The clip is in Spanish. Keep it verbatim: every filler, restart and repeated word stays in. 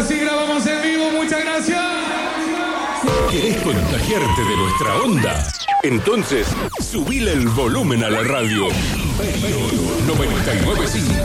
así grabamos en vivo. Muchas gracias. ¿Querés contagiarte de nuestra onda? Entonces, subile el volumen a la radio. noventa y nueve punto cinco